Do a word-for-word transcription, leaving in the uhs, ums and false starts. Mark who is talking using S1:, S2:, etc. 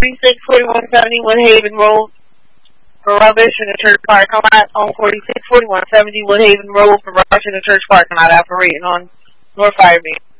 S1: forty-six forty-one seventy Woodhaven Road for rubbish in the church parking lot. On forty-six forty-one seventy Woodhaven Road for rubbish in the church parking lot operating on North Firebase.